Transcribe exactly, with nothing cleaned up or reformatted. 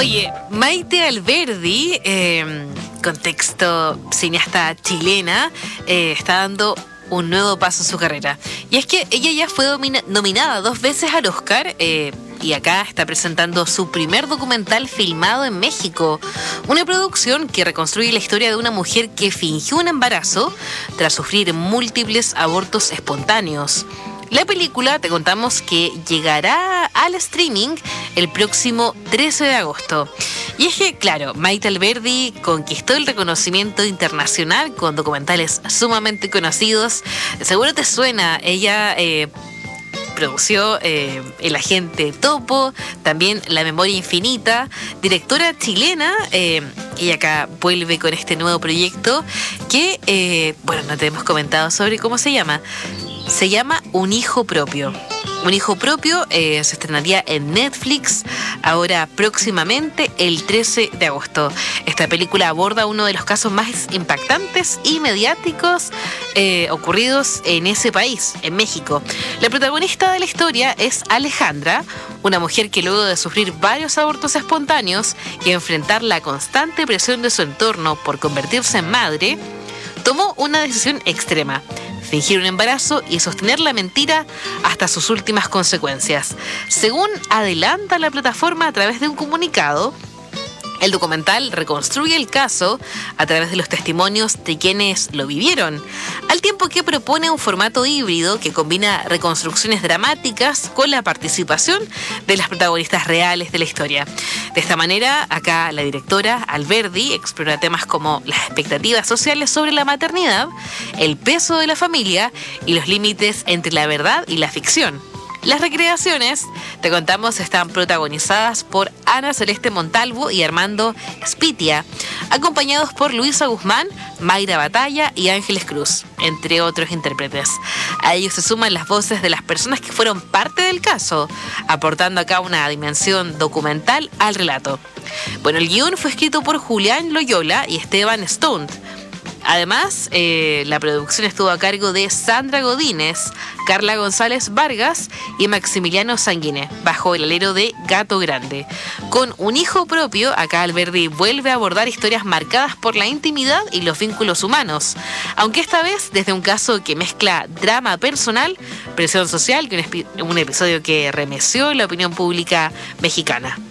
Oye, Maite Alberdi, eh, contexto cineasta chilena, eh, está dando un nuevo paso en su carrera. Y es que ella ya fue domina- nominada dos veces al Oscar, eh, y acá está presentando su primer documental filmado en México. Una producción que reconstruye la historia de una mujer que fingió un embarazo tras sufrir múltiples abortos espontáneos. La película, te contamos que llegará al streaming el próximo trece de agosto. Y es que, claro, Maite Alberdi conquistó el reconocimiento internacional con documentales sumamente conocidos. Seguro te suena, ella eh, produció eh, El Agente Topo, también La Memoria Infinita, directora chilena. Eh, ella acá vuelve con este nuevo proyecto que, eh, bueno, no te hemos comentado sobre cómo se llama. Se llama Un Hijo Propio. Un Hijo Propio eh, se estrenaría en Netflix ahora próximamente el trece de agosto. Esta película aborda uno de los casos más impactantes y mediáticos eh, ocurridos en ese país, en México. La protagonista de la historia es Alejandra, una mujer que luego de sufrir varios abortos espontáneos y enfrentar la constante presión de su entorno por convertirse en madre, tomó una decisión extrema: fingir un embarazo y sostener la mentira hasta sus últimas consecuencias. Según adelanta la plataforma a través de un comunicado, el documental reconstruye el caso a través de los testimonios de quienes lo vivieron, al tiempo que propone un formato híbrido que combina reconstrucciones dramáticas con la participación de las protagonistas reales de la historia. De esta manera, acá la directora Alberdi explora temas como las expectativas sociales sobre la maternidad, el peso de la familia y los límites entre la verdad y la ficción. Las recreaciones, te contamos, están protagonizadas por Ana Celeste Montalvo y Armando Spitia, acompañados por Luisa Guzmán, Mayra Batalla y Ángeles Cruz, entre otros intérpretes. A ellos se suman las voces de las personas que fueron parte del caso, aportando acá una dimensión documental al relato. Bueno, el guión fue escrito por Julián Loyola y Esteban Stone. Además, eh, la producción estuvo a cargo de Sandra Godínez, Carla González Vargas y Maximiliano Sanguine, bajo el alero de Gato Grande. Con Un Hijo Propio, acá Alberdi vuelve a abordar historias marcadas por la intimidad y los vínculos humanos, aunque esta vez desde un caso que mezcla drama personal, presión social, que un, un episodio que remeció la opinión pública mexicana.